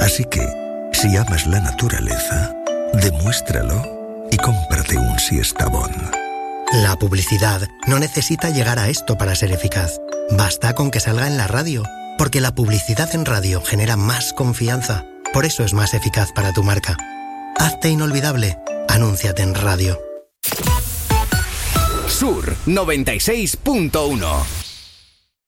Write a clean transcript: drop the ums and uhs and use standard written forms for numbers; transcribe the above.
Así que, si amas la naturaleza, demuéstralo y cómprate un Siestabón. La publicidad no necesita llegar a esto para ser eficaz. Basta con que salga en la radio, porque la publicidad en radio genera más confianza. Por eso es más eficaz para tu marca. Hazte inolvidable. Anúnciate en radio. Sur 96.1